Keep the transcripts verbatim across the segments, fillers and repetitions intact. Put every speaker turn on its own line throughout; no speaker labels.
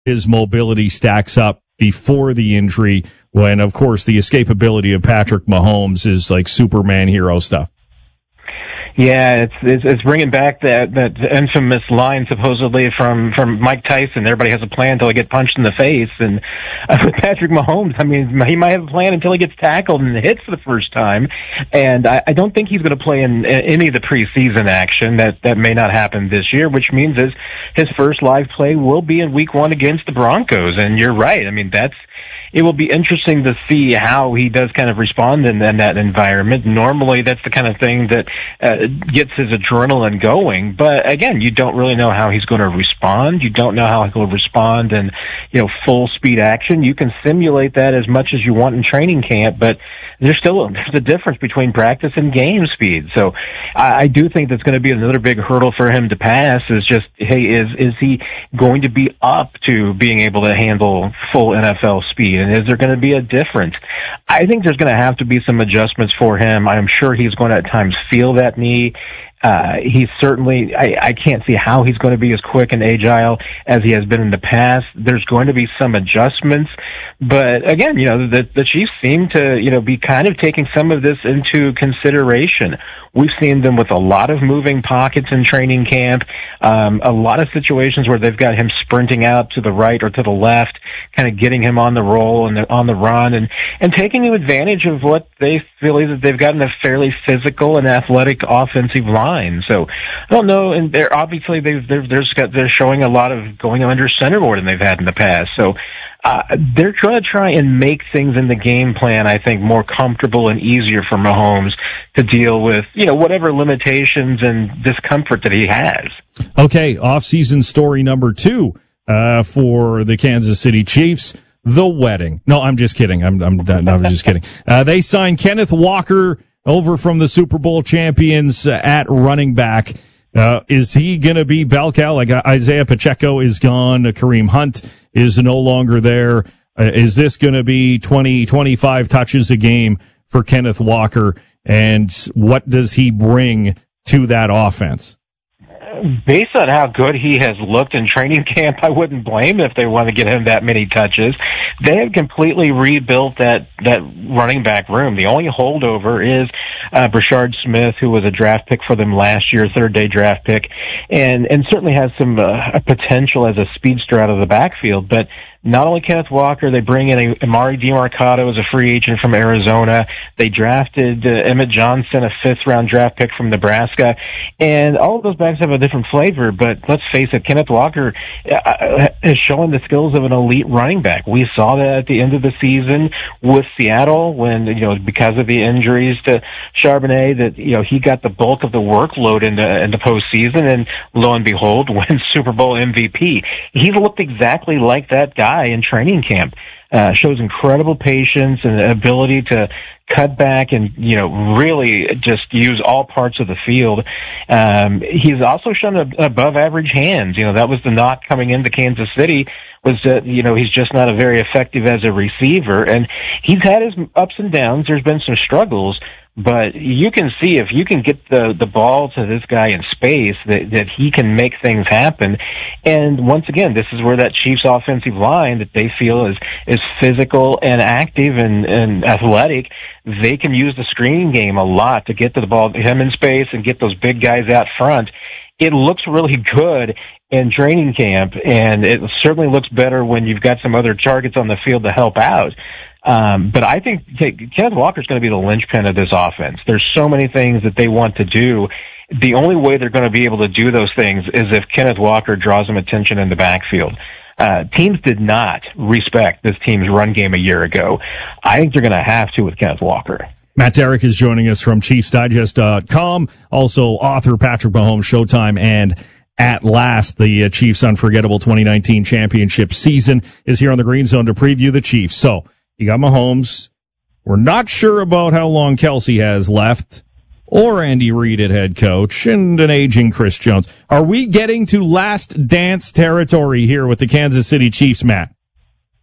his mobility stacks up before the injury, when, of course, the escapability of Patrick Mahomes is like Superman hero stuff.
Yeah, it's, it's it's bringing back that that infamous line supposedly from from Mike Tyson. Everybody has a plan until they get punched in the face. And uh, with Patrick Mahomes, I mean, he might have a plan until he gets tackled and hits for the first time. And I, I don't think he's going to play in any of the preseason action. That that may not happen this year, which means his his first live play will be in Week One against the Broncos. And you're right. I mean, that's. It will be interesting to see how he does kind of respond in, in that environment. Normally, that's the kind of thing that uh, gets his adrenaline going. But again, you don't really know how he's going to respond. You don't know how he'll respond in, you know, full speed action. You can simulate that as much as you want in training camp, but there's still a, there's a difference between practice and game speed. So I, I do think that's going to be another big hurdle for him to pass. Is just, hey, is is he going to be up to being able to handle full N F L speed? And is there going to be a difference? I think there's going to have to be some adjustments for him. I'm sure he's going to at times feel that knee. Uh, he's certainly, I, I can't see how he's going to be as quick and agile as he has been in the past. There's going to be some adjustments. But again, you know, the, the Chiefs seem to, you know, be kind of taking some of this into consideration. We've seen them with a lot of moving pockets in training camp, um, a lot of situations where they've got him sprinting out to the right or to the left, kind of getting him on the roll and the, on the run, and, and taking advantage of what they feel is that they've gotten a fairly physical and athletic offensive line. So I don't know, and they're obviously they've they're there's got, they're showing a lot of going under center more than they've had in the past. So uh, they're going to try and make things in the game plan, I think, more comfortable and easier for Mahomes to deal with, you know, whatever limitations and discomfort that he has.
Okay, off-season story number two uh, for the Kansas City Chiefs. The wedding. No, I'm just kidding. I'm, I'm, I'm just kidding. Uh, they signed Kenneth Walker over from the Super Bowl champions uh, at running back. Uh, is he going to be bell cow? Like uh, Isaiah Pacheco is gone. Uh, Kareem Hunt is no longer there. Uh, is this going to be twenty, twenty-five touches a game for Kenneth Walker? And what does he bring to that offense?
Based on how good he has looked in training camp, I wouldn't blame if they want to get him that many touches. They have completely rebuilt that, that running back room. The only holdover is uh, Brashard Smith, who was a draft pick for them last year, third day draft pick, and, and certainly has some uh, potential as a speedster out of the backfield. But not only Kenneth Walker, they bring in a, Amari DeMarcado as a free agent from Arizona. They drafted uh, Emmett Johnson, a fifth-round draft pick from Nebraska. And all of those backs have a different flavor, but let's face it, Kenneth Walker uh, is showing the skills of an elite running back. We saw that at the end of the season with Seattle when, you know, because of the injuries to Charbonnet, that, you know, he got the bulk of the workload in the, in the postseason, and lo and behold, wins Super Bowl M V P. He's looked exactly like that guy in training camp. Uh, shows incredible patience and ability to cut back and, you know, really just use all parts of the field. Um, he's also shown a, above average hands. You know, that was the knock coming into Kansas City, was that, you know, he's just not a very effective as a receiver. And he's had his ups and downs. There's been some struggles. But you can see if you can get the, the ball to this guy in space, that, that he can make things happen. And once again, this is where that Chiefs offensive line that they feel is, is physical and active and, and athletic. They can use the screening game a lot to get to the ball, him in space, and get those big guys out front. It looks really good in training camp, and it certainly looks better when you've got some other targets on the field to help out. Um, but I think Kenneth Walker's going to be the linchpin of this offense. There's so many things that they want to do. The only way they're going to be able to do those things is if Kenneth Walker draws them attention in the backfield. Uh, teams did not respect this team's run game a year ago. I think they're going to have to with Kenneth Walker.
Matt Derrick is joining us from Chiefs Digest dot com. Also, author Patrick Mahomes, Showtime, and At Last, the uh, Chiefs' unforgettable twenty nineteen championship season is here on the Green Zone to preview the Chiefs. So, you got Mahomes. We're not sure about how long Kelsey has left, or Andy Reid at head coach, and an aging Chris Jones. Are we getting to last dance territory here with the Kansas City Chiefs, Matt?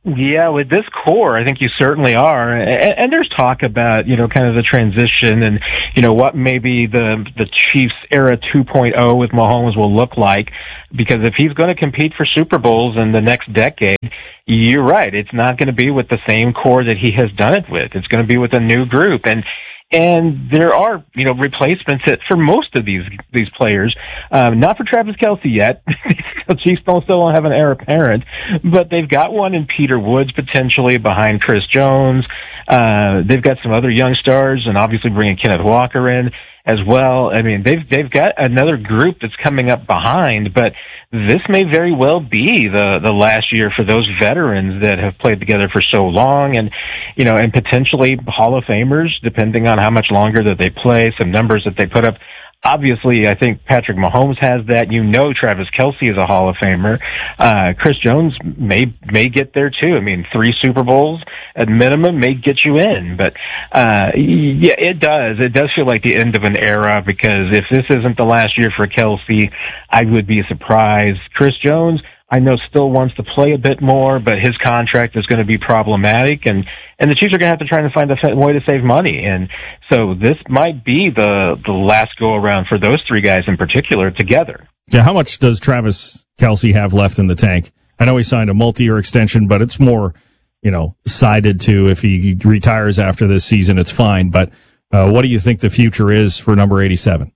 Yeah, with this core, I think you certainly are. And, and there's talk about, you know, kind of the transition and, you know, what maybe the the Chiefs era two point oh with Mahomes will look like. Because if he's going to compete for Super Bowls in the next decade, you're right. It's not going to be with the same core that he has done it with. It's going to be with a new group. And And there are, you know, replacements for most of these these players. Um, not for Travis Kelce yet. The Chiefs don't still don't have an heir apparent, but they've got one in Peter Woods potentially behind Chris Jones. Uh, they've got some other young stars, and obviously bringing Kenneth Walker in as well. I mean, they've they've got another group that's coming up behind, but this may very well be the the last year for those veterans that have played together for so long, and you know, and potentially Hall of Famers, depending on how much longer that they play, some numbers that they put up. Obviously, I think Patrick Mahomes has that. You know, Travis Kelce is a Hall of Famer. Uh, Chris Jones may may get there too. I mean, three Super Bowls at minimum may get you in. But uh, yeah, it does. It does feel like the end of an era, because if this isn't the last year for Kelce, I would be surprised. Chris Jones, I know, still wants to play a bit more, but his contract is going to be problematic, and and the Chiefs are going to have to try to find a way to save money. And so this might be the the last go around for those three guys in particular together.
Yeah, how much does Travis Kelce have left in the tank? I know he signed a multi-year extension, but it's more, you know, sided to if he retires after this season, it's fine. But uh, what do you think the future is for number eighty-seven?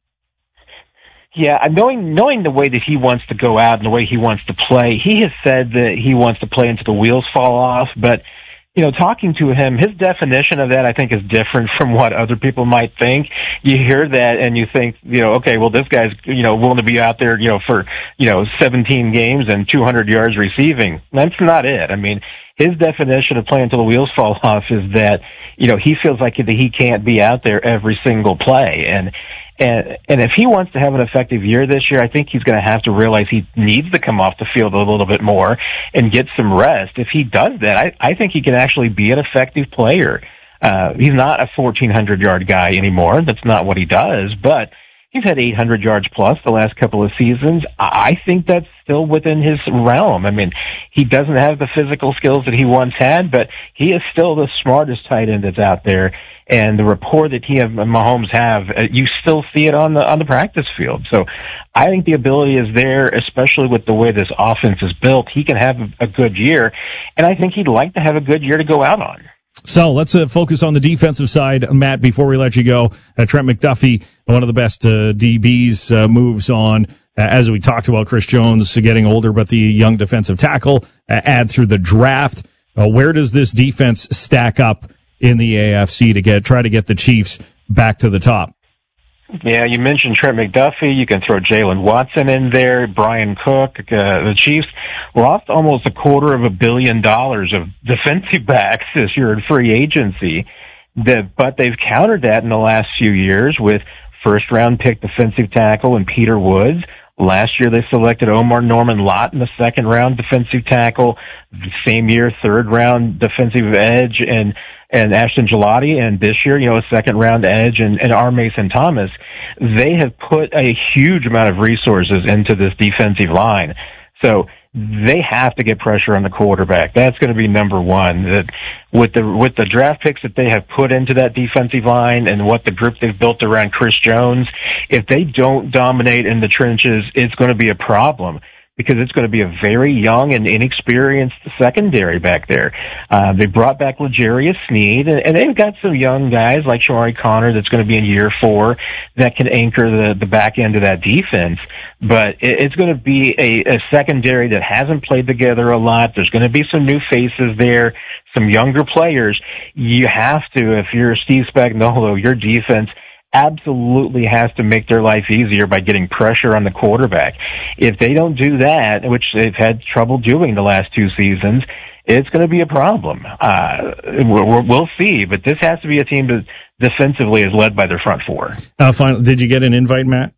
Yeah, knowing knowing the way that he wants to go out and the way he wants to play, he has said that he wants to play until the wheels fall off. But, you know, talking to him, his definition of that, I think, is different from what other people might think. You hear that and you think, you know, okay, well, this guy's, you know, willing to be out there, you know, for, you know, seventeen games and two hundred yards receiving. That's not it. I mean, his definition of playing until the wheels fall off is that, you know, he feels like that he can't be out there every single play. And, And, and if he wants to have an effective year this year, I think he's going to have to realize he needs to come off the field a little bit more and get some rest. If he does that, I, I think he can actually be an effective player. Uh, he's not a fourteen hundred yard guy anymore. That's not what he does, but he's had eight hundred yards plus the last couple of seasons. I think that's still within his realm. I mean, he doesn't have the physical skills that he once had, but he is still the smartest tight end that's out there. And the rapport that he and Mahomes have, uh, you still see it on the on the practice field. So I think the ability is there, especially with the way this offense is built. He can have a good year, and I think he'd like to have a good year to go out on.
So let's uh, focus on the defensive side, Matt, before we let you go. Uh, Trent McDuffie, one of the best uh, D Bs, uh, moves on. Uh, as we talked about, Chris Jones getting older, but the young defensive tackle uh, add through the draft. Uh, where does this defense stack up in the A F C to get try to get the Chiefs back to the top?
Yeah, you mentioned Trent McDuffie. You can throw Jalen Watson in there, Brian Cook. Uh, the Chiefs lost almost a quarter of a billion dollars of defensive backs this year in free agency. The, but they've countered that in the last few years with first-round pick defensive tackle and Peter Woods. Last year they selected Omar Norman Lott in the second round defensive tackle. The same year, third round defensive edge and and Ashton Gelati, and this year, you know, a second round edge and, and R. Mason Thomas. They have put a huge amount of resources into this defensive line. So they have to get pressure on the quarterback. That's going to be number one. That with the with the draft picks that they have put into that defensive line and what the group they've built around Chris Jones, if they don't dominate in the trenches, it's going to be a problem, because it's going to be a very young and inexperienced secondary back there. Uh, they brought back L'Jarius Sneed, and, and they've got some young guys like Shawari Connor that's going to be in year four that can anchor the, the back end of that defense. But it, it's going to be a, a secondary that hasn't played together a lot. There's going to be some new faces there, some younger players. You have to, if you're Steve Spagnuolo, your defense absolutely has to make their life easier by getting pressure on the quarterback. If they don't do that, which they've had trouble doing the last two seasons, it's going to be a problem. Uh, we'll, we'll see, but this has to be a team that defensively is led by their front four.
Uh, finally, did you get an invite, Matt?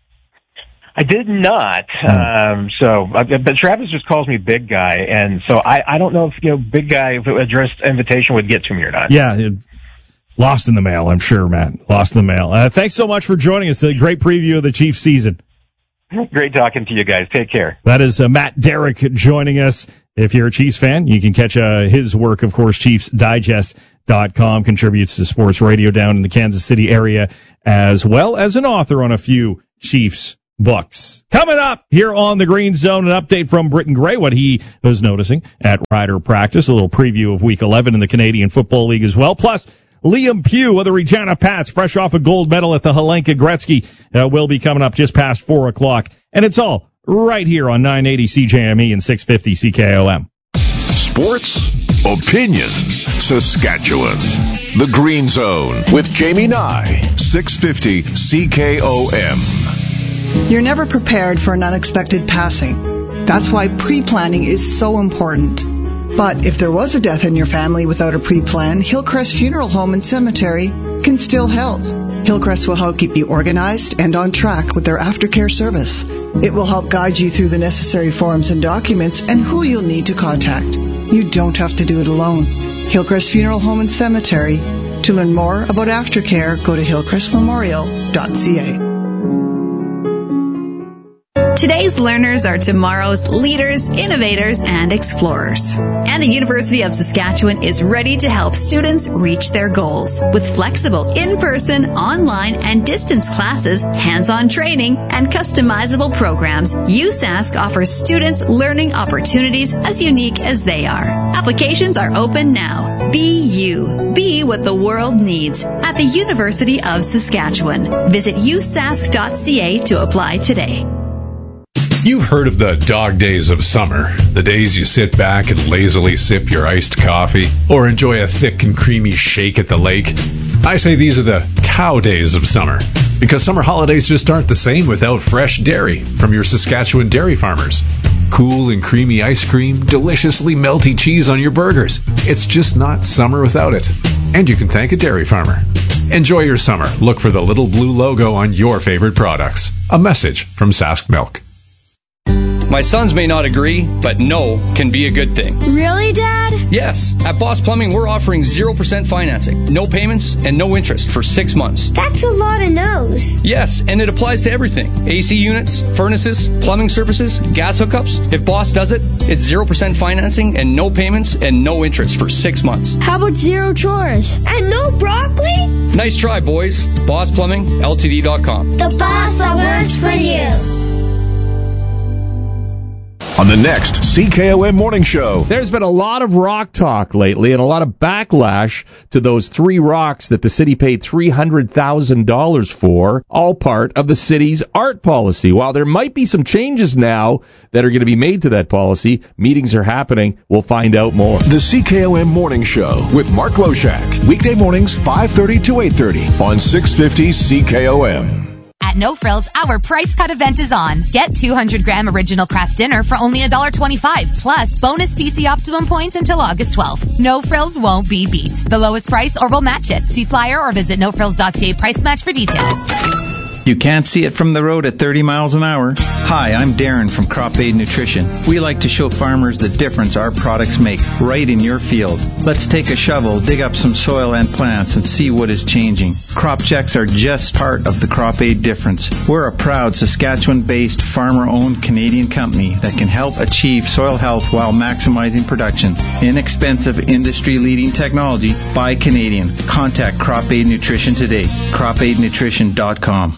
I did not. Um, so, but Travis just calls me Big Guy, and so I, I don't know if, you know, Big Guy, if it addressed invitation would get to me or not.
Yeah, it, lost in the mail, I'm sure, Matt. Lost in the mail. Uh, thanks so much for joining us. A great preview of the Chiefs season.
Great talking to you guys. Take care.
That is uh, Matt Derrick joining us. if you're a Chiefs fan, you can catch uh, his work, of course, Chiefs Digest dot com, contributes to sports radio down in the Kansas City area, as well as an author on a few Chiefs books. Coming up here on the Green Zone, an update from Britton Gray, what he was noticing at Rider practice, a little preview of Week eleven in the Canadian Football League as well, plus Liam Pugh of the Regina Pats, fresh off a gold medal at the Helenka Gretzky, uh, will be coming up just past four o'clock. And it's all right here on nine eighty C J M E and six fifty C K O M.
Sports, opinion, Saskatchewan. The Green Zone with Jamie Nye, six fifty C K O M.
You're never prepared for an unexpected passing. That's why pre-planning is so important. But if there was a death in your family without a pre-plan, Hillcrest Funeral Home and Cemetery can still help. Hillcrest will help keep you organized and on track with their aftercare service. It will help guide you through the necessary forms and documents and who you'll need to contact. You don't have to do it alone. Hillcrest Funeral Home and Cemetery. To learn more about aftercare, go to hillcrest memorial dot c a.
Today's learners are tomorrow's leaders, innovators, and explorers. And the University of Saskatchewan is ready to help students reach their goals. With flexible in-person, online, and distance classes, hands-on training, and customizable programs, U S A S C offers students learning opportunities as unique as they are. Applications are open now. Be you. Be what the world needs at the University of Saskatchewan. Visit u s a s c dot c a to apply today.
You've heard of the dog days of summer, the days you sit back and lazily sip your iced coffee or enjoy a thick and creamy shake at the lake. I say these are the cow days of summer, because summer holidays just aren't the same without fresh dairy from your Saskatchewan dairy farmers. Cool and creamy ice cream, deliciously melty cheese on your burgers. It's just not summer without it. And you can thank a dairy farmer. Enjoy your summer. Look for the little blue logo on your favorite products. A message from Sask Milk.
My sons may not agree, but no can be a good thing.
Really, Dad?
Yes. At Boss Plumbing, we're offering zero percent financing, no payments, and no interest for six months.
That's a lot of no's.
Yes, and it applies to everything. A C units, furnaces, plumbing services, gas hookups. If Boss does it, it's zero percent financing and no payments and no interest for six months.
How about zero chores? And no broccoli?
Nice try, boys. Boss Plumbing L T D dot com.
The boss that works for you.
On the next C K O M Morning Show.
There's been a lot of rock talk lately and a lot of backlash to those three rocks that the city paid three hundred thousand dollars for, all part of the city's art policy. While there might be some changes now that are going to be made to that policy, meetings are happening. We'll find out more.
The C K O M Morning Show with Mark Loshak. Weekday mornings, five thirty to eight thirty on six fifty C K O M.
At No Frills, our price cut event is on. Get two hundred gram original craft dinner for only one dollar twenty-five, plus bonus P C Optimum points until August twelfth. No Frills won't be beat. The lowest price or we'll match it. See flyer or visit no frills dot c a price match for details.
You can't see it from the road at thirty miles an hour. Hi, I'm Darren from Crop Aid Nutrition. We like to show farmers the difference our products make right in your field. Let's take a shovel, dig up some soil and plants, and see what is changing. Crop checks are just part of the Crop Aid difference. We're a proud Saskatchewan-based, farmer-owned Canadian company that can help achieve soil health while maximizing production. Inexpensive, industry-leading technology by Canadian. Contact Crop Aid Nutrition today. crop aid nutrition dot com.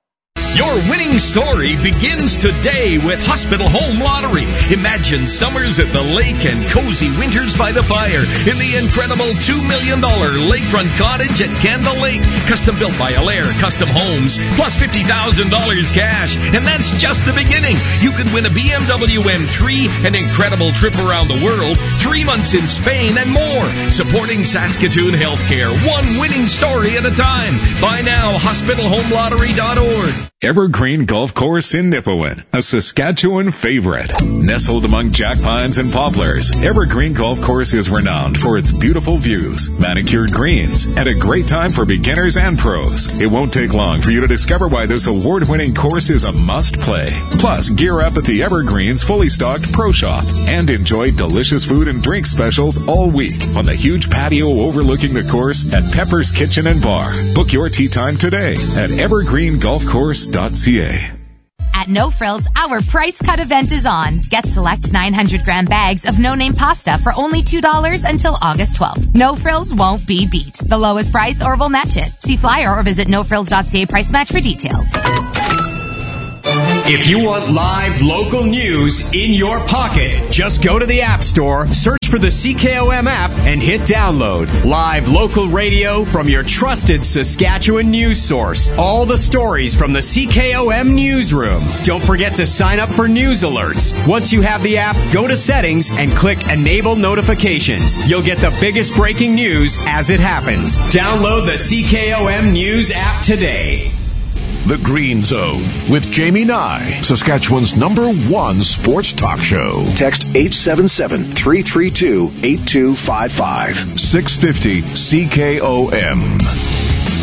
Your winning story begins today with Hospital Home Lottery. Imagine summers at the lake and cozy winters by the fire in the incredible two million dollars lakefront cottage at Candle Lake. Custom built by Allaire Custom Homes, plus fifty thousand dollars cash. And that's just the beginning. You could win a B M W M three, an incredible trip around the world, three months in Spain, and more. Supporting Saskatoon Healthcare, one winning story at a time. Buy now, hospital home lottery dot org.
Evergreen Golf Course in Nipawin, a Saskatchewan favorite. Nestled among jack pines and poplars, Evergreen Golf Course is renowned for its beautiful views, manicured greens, and a great time for beginners and pros. It won't take long for you to discover why this award-winning course is a must-play. Plus, gear up at the Evergreen's fully stocked Pro Shop and enjoy delicious food and drink specials all week on the huge patio overlooking the course at Pepper's Kitchen and Bar. Book your tee time today at evergreen golf course dot c a.
At No Frills, our price cut event is on. Get select nine hundred gram bags of no-name pasta for only two dollars until August twelfth. No Frills won't be beat. The lowest price or we'll match it. See flyer or visit no frills dot c a price match for details.
If you want live local news in your pocket, just go to the App Store, search for the C K O M app, and hit download. Live local radio from your trusted Saskatchewan news source. All the stories from the C K O M newsroom. Don't forget to sign up for news alerts. Once you have the app, go to settings and click Enable Notifications. You'll get the biggest breaking news as it happens. Download the C K O M News app today.
The Green Zone with Jamie Nye, Saskatchewan's number one sports talk show. Text eight seven seven, three three two, eight two five five. six fifty C K O M.